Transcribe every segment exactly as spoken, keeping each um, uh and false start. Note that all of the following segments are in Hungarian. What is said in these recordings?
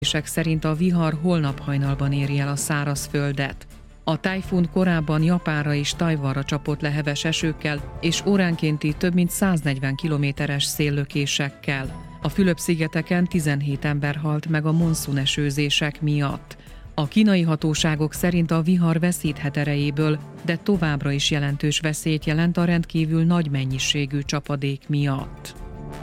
szerint a vihar holnap hajnalban éri el a szárazföldet. A tájfun korábban Japánra és Tajvanra csapott le heves esőkkel és óránkénti több mint száznegyven kilométeres széllökésekkel. A Fülöp-szigeteken tizenhét ember halt meg a monszúnesőzések miatt. A kínai hatóságok szerint a vihar veszíthet erejéből, de továbbra is jelentős veszélyt jelent a rendkívül nagy mennyiségű csapadék miatt.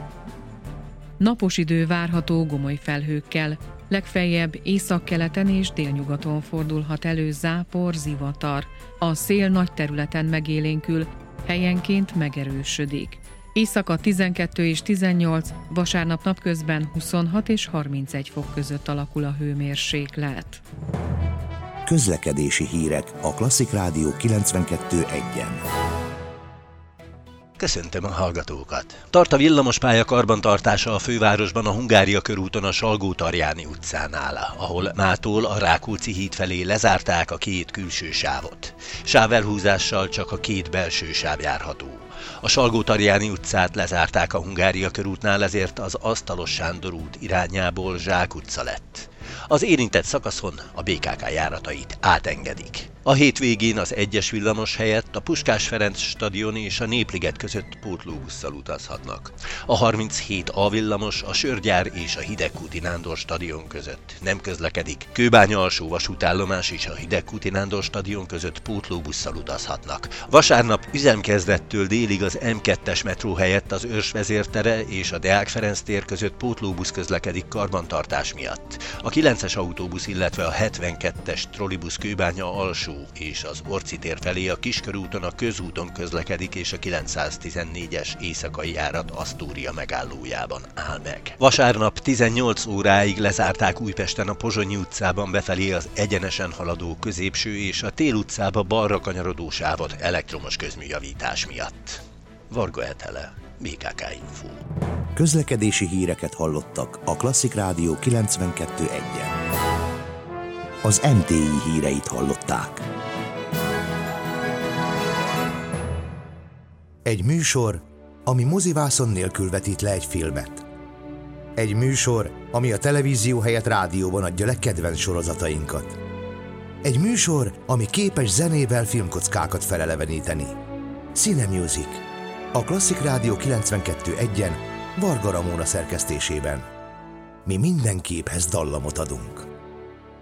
Napos idő várható gomoly felhőkkel, legfeljebb északkeleten és délnyugaton fordulhat elő zápor, zivatar. A szél nagy területen megélénkül, helyenként megerősödik. Éjszaka tizenkettő és tizennyolc, vasárnap napközben huszonhat és harmincegy fok között alakul a hőmérséklet. Közlekedési hírek a Klasszik Rádió kilencvenkettő egyen. Köszöntöm a hallgatókat! Tart a villamospálya karbantartása a fővárosban a Hungária körúton a Salgó-Tarjáni utcánál, ahol mától a Rákóczi híd felé lezárták a két külső sávot. Sávelhúzással csak a két belső sáv járható. A Salgó-Tarjáni utcát lezárták a Hungária körútnál, ezért az Asztalos Sándor út irányából Zsák utca lett. Az érintett szakaszon a bé ká ká járatait átengedik. A hétvégén az egyes villamos helyett a Puskás Ferenc stadion és a Népliget között pótlóbusszal utazhatnak. A harminchét A villamos a Sörgyár és a Hidegkúti Nándor stadion között nem közlekedik. Kőbánya alsó vasútállomás és a Hidegkúti Nándor stadion között pótlóbusszal utazhatnak. Vasárnap üzemkezdettől délig az em kettes metró helyett az Őrs vezértere és a Deák Ferenc tér között pótlóbusz közlekedik karbantartás miatt. A kilences autóbusz, illetve a hetvenkettes trollibusz Kőbánya alsó és az Orci tér felé a Kiskörúton a közúton közlekedik, és a kilencszáztizennégyes éjszakai járat Asztória megállójában áll meg. Vasárnap tizennyolc óráig lezárták Újpesten a Pozsonyi utcában befelé az egyenesen haladó középső és a Tél utcába balra kanyarodó sávot elektromos közműjavítás miatt. Varga Etele, bé ká ká Info. Közlekedési híreket hallottak a Klasszik Rádió kilencvenkettő egyen. Az em té i híreit hallották. Egy műsor, ami mozivászon nélkül vetít le egy filmet. Egy műsor, ami a televízió helyett rádióban adja le kedvenc sorozatainkat. Egy műsor, ami képes zenével filmkockákat feleleveníteni. Cine Music. A Klasszik Rádió kilencvenkettő egyen Varga Ramóna szerkesztésében. Mi minden képhez dallamot adunk.